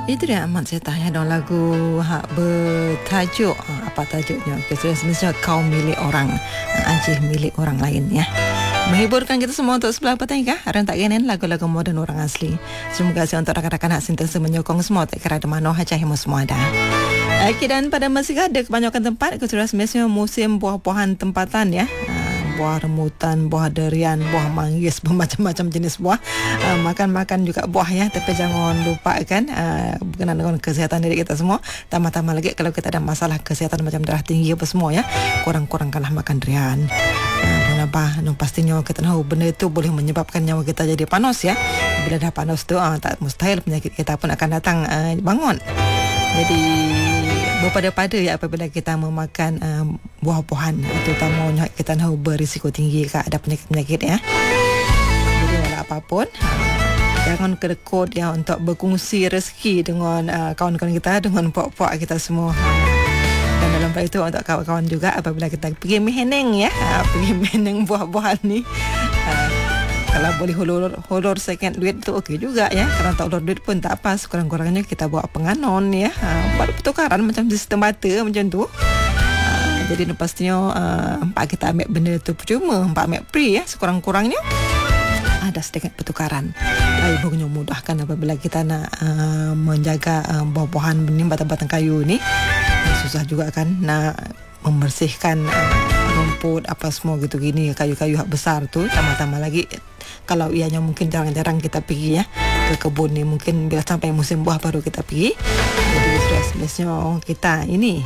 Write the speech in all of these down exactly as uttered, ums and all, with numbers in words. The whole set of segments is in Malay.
Itu dia amat saya tanya dong lagu ha, bertajuk ha, apa tajuknya? Okay, sebenarnya kau milik orang, Ajih milik orang lain ya. Menghiburkan kita semua untuk sebelah petang kah? Orang tak genen lagu-lagu moden orang asli. Terima kasih untuk rakan-rakan hak sentiasa menyokong semua tak kira ada mana hajah yang semua ada. Okay, dan pada masih ada kebanyakan tempat kesudah semestinya musim buah-buahan tempatan ya. Buah rambutan, buah durian, buah manggis, bermacam-macam jenis buah. Uh, makan-makan juga buah ya, tapi jangan lupakan uh, berkenaan dengan kesihatan diri kita semua. Tambah-tambah lagi kalau kita ada masalah kesihatan macam darah tinggi apa semua ya, kurang-kurangkanlah makan durian. Uh, kenapa? No, pastinya kita tahu benda itu boleh menyebabkan nyawa kita jadi panas ya. Bila dah panas tu, uh, tak mustahil penyakit kita pun akan datang uh, bangun. Jadi berpada-pada ya apabila kita memakan um, buah-buahan, terutamanya kita tahu berisiko tinggi ke ada penyakit-penyakit ya. Jadi walau apapun, jangan kedekut ya untuk berkongsi rezeki dengan uh, kawan-kawan kita, dengan puak-puak kita semua. Dan dalam hal itu untuk kawan-kawan juga apabila kita pergi meheneng ya, uh, pergi meheneng buah-buahan ni. Uh, Kalau boleh hulur, hulur second duit tu okey juga ya. Kalau tak hulur duit pun tak apa. Kurang-kurangnya kita buat penganon ya. Ha, buat pertukaran macam sistem barter macam tu. Ha, jadi pastinya uh, empat kita ambil benda tu percuma. Empat ambil free ya. Sekurang-kurangnya ada sedikit pertukaran. Ibunya mudahkan apabila kita nak uh, menjaga uh, buah-buahan benih batang-batang kayu ni. Susah juga kan nak membersihkan uh, rumput apa semua gitu gini, kayu-kayu hak besar tu. Tambah-tambah lagi kalau ianya mungkin jarang-jarang kita pergi ya ke kebun ni, mungkin bila sampai musim buah baru kita pergi. Jadi sudah semestinya kita ini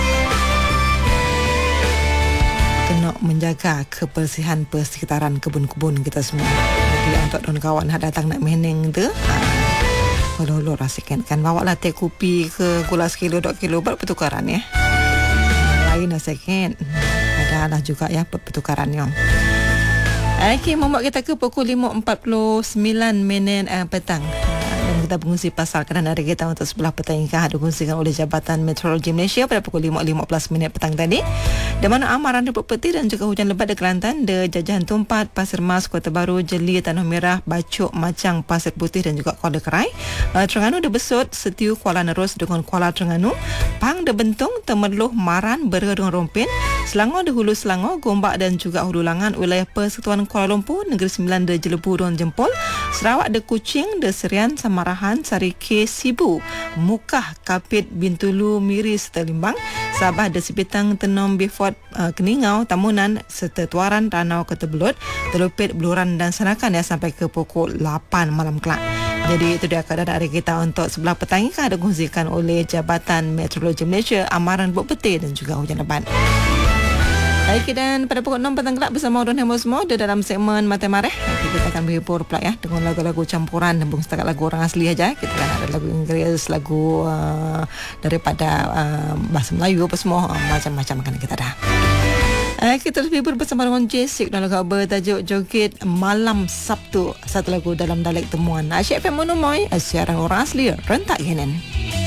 kena menjaga kebersihan persekitaran kebun-kebun kita semua. Jadi untuk don kawan hak datang nak meneng tu, hulur-hulur rasikan kan, bawa lah teh kopi ke gula sekilo dua kilo buat pertukaran ya. Lain lah second. Ada lah juga ya pertukarannya. Okey, membuat kita ke pukul lima empat puluh sembilan minit uh, petang. Dan kita berkongsi pasal keadaan hari kita untuk sebelah petang yang ada dikongsikan oleh Jabatan Meteorologi Malaysia pada pukul lima lima belas minit petang tadi. Di mana amaran rebut peti dan juga hujan lebat di Kelantan, di Jajahan Tumpat, Pasir Mas, Kota Baru, Jeli, Tanah Merah, Bacok, Macang, Pasir Putih dan juga Kuala Kerai. Uh, Terengganu de Besut, Setiu, Kuala Nerus dengan Kuala Terengganu, Pang de Bentung, Temerloh, Maran, Bera dengan Rompin, Selangor de Hulu Selangor, Gombak dan juga Hulu Langan, wilayah Persekutuan Kuala Lumpur, Negeri Sembilan de Jelebu dan Jempol, Sarawak de Kuching, de Serian, Samarahan, Sarike, Sibu, Mukah, Kapit, Bintulu, Miri serta Limbang, Sabah de Sipitang, Tenom, Beaufort, uh, Keningau, Tamunan serta Tuaran, Ranau, Kota Belud, Telupit, Beluran dan Sanakan ya sampai ke pukul lapan malam kelak. Jadi itu dia keadaan hari kita untuk sebelah petang ini ada dikongsikan oleh Jabatan Meteorologi Malaysia, amaran buat peti dan juga hujan lebat. Baik, dan pada pukul enam petang kelak bersama Don Hemo semua di dalam segmen Mata Mareh. Nanti kita akan berhibur pula ya dengan lagu-lagu campuran, bukan setakat lagu orang asli aja. Kita akan ada lagu Inggeris, lagu uh, daripada uh, bahasa Melayu apa semua, uh, macam-macam akan kita dah. Uh, kita terus berhibur bersama dengan Jessic dan lagu bertajuk Joget Malam Sabtu, satu lagu dalam Dalek Temuan Asyik F M Monomoy, siaran orang asli rentak genen.